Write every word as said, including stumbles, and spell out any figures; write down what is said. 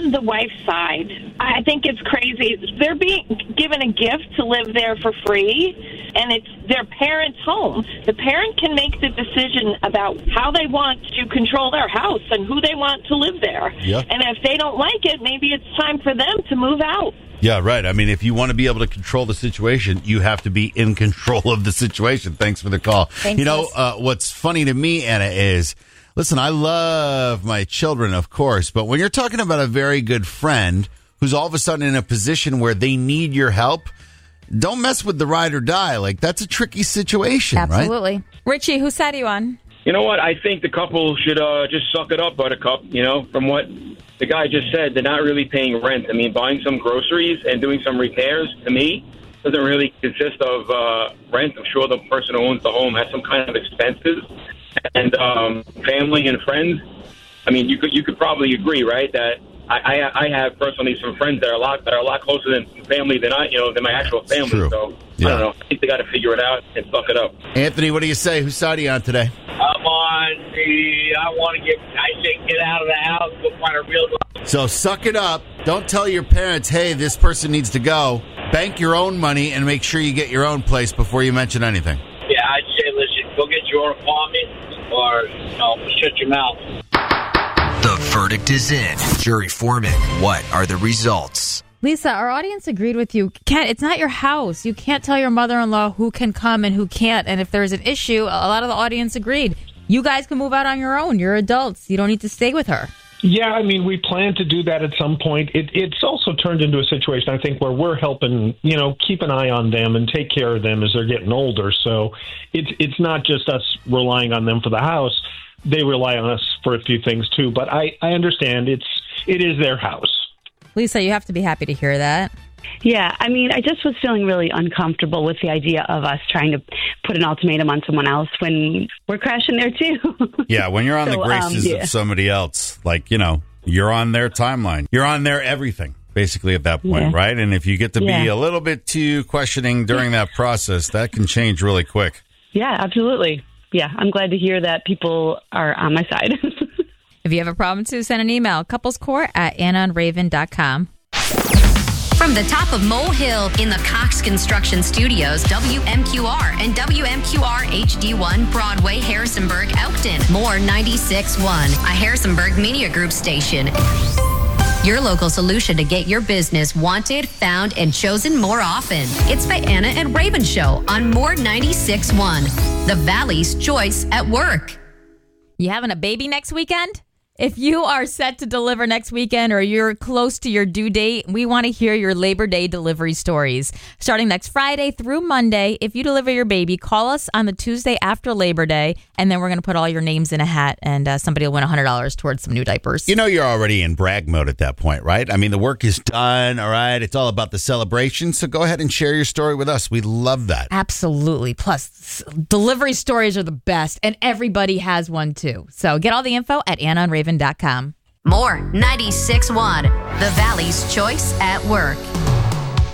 on the wife's side. I think it's crazy. They're being given a gift to live there for free, and it's their parents' home. The parent can make the decision about how they want to control their house and who they want to live there. Yeah. And if they don't like it, maybe it's time for them to move out. Yeah, right. I mean, if you want to be able to control the situation, you have to be in control of the situation. Thanks for the call. Thanks, you know, Liz. uh, what's funny to me, Anna, is, listen, I love my children, of course, but when you're talking about a very good friend who's all of a sudden in a position where they need your help, don't mess with the ride or die. Like, that's a tricky situation, right? Absolutely. Richie, whose side are you on? You know what? I think the couple should uh, just suck it up, Buttercup. You know, from what the guy just said, they're not really paying rent. I mean, buying some groceries and doing some repairs, to me, doesn't really consist of uh, rent. I'm sure the person who owns the home has some kind of expenses. And um, family and friends, I mean, you could you could probably agree, right, that I, I I have personally some friends that are a lot that are a lot closer than family than I, you know, than my actual family. True. So Yeah. I don't know. I think they got to figure it out and suck it up. Anthony, what do you say? Whose side are you on today? I'm on the, I want to get, I say get out of the house, go find a real job. So suck it up. Don't tell your parents, hey, this person needs to go. Bank your own money and make sure you get your own place before you mention anything. Yeah, I'd say, listen, go get your own apartment or, you know, shut your mouth. The verdict is in. Jury foreman, what are the results? Lisa, our audience agreed with you. Can't, it's not your house. You can't tell your mother-in-law who can come and who can't. And if there's an issue, a lot of the audience agreed. You guys can move out on your own. You're adults. You don't need to stay with her. Yeah, I mean, we plan to do that at some point. It, it's also turned into a situation, I think, where we're helping, you know, keep an eye on them and take care of them as they're getting older. So it's it's not just us relying on them for the house. They rely on us for a few things, too. But I, I understand it's it is their house. Lisa, you have to be happy to hear that. Yeah, I mean, I just was feeling really uncomfortable with the idea of us trying to put an ultimatum on someone else when we're crashing there, too. Yeah, when you're on So, the graces um, yeah. of somebody else, like, you know, you're on their timeline. You're on their everything, basically, at that point, Yeah. right? And if you get to be Yeah. a little bit too questioning during that process, that can change really quick. Yeah, absolutely. Yeah, I'm glad to hear that people are on my side. If you have a problem, too, send an email. couplescourt at anna and raven dot com. From the top of Mole Hill in the Cox Construction Studios, W M Q R and W M Q R H D one, Broadway, Harrisonburg, Elkton. More ninety-six point one, a Harrisonburg Media Group station. Your local solution to get your business wanted, found, and chosen more often. It's the Anna and Raven Show on More ninety-six point one, the Valley's choice at work. You having a baby next weekend? If you are set to deliver next weekend or you're close to your due date, we want to hear your Labor Day delivery stories. Starting next Friday through Monday, if you deliver your baby, call us on the Tuesday after Labor Day, and then we're going to put all your names in a hat, and uh, somebody will win one hundred dollars towards some new diapers. You know you're already in brag mode at that point, right? I mean, the work is done, all right? It's all about the celebration, so go ahead and share your story with us. We love that. Absolutely. Plus, delivery stories are the best, and everybody has one, too. So get all the info at anna and raven dot com. More ninety-six point one, the Valley's choice at work.